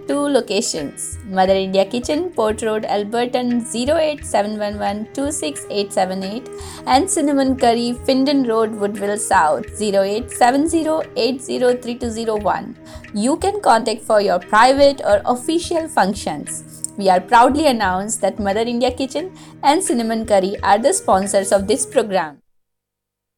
two locations: Mother India Kitchen, Port Road, Alberton 08711268878, and Cinnamon Curry, Findon Road, Woodville South 08708032001. You can contact for your private or official functions. We are proudly announce that Mother India Kitchen and Cinnamon Curry are the sponsors of this program.